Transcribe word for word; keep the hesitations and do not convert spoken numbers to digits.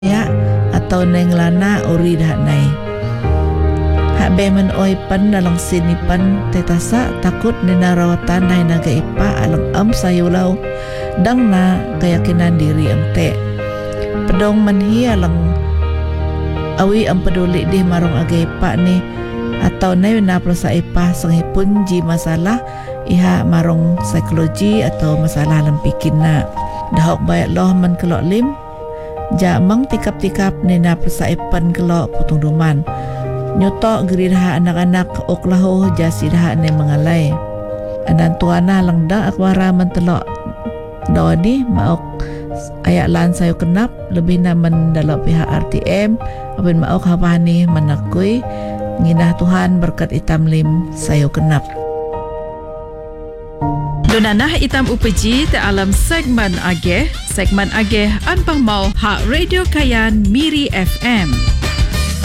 ya atau neng lana uri dah nai. Hak be men oi pan dalang sini pan tetasa takut nina rawatan nai naga ipa alang am sayulau dang na keyakinan diri ang te. Pedong manhi alang awi am peduli di marong aga ipa ni atau nai na prosa ipa sangipun ji masalah iha marong psikologi atau masalah lam pikin na. Dahok bayak loh man kelok lim ja mang tikap-tikap nina prosa ipan kelok putung duman. Nyotok geriraha anak-anak oklaho jasi dah ne mengalai. Anan tuana lang da akwara mentelok dodi maok ayak lan sayo kenap lebih na mendalok pihak R T M apin maok hapani menakui nginah Tuhan berkat itam lim sayo kenap. Donanah itam upeji te alam segmen ageh segmen ageh anpang mau hak Radio Kayan Miri F M.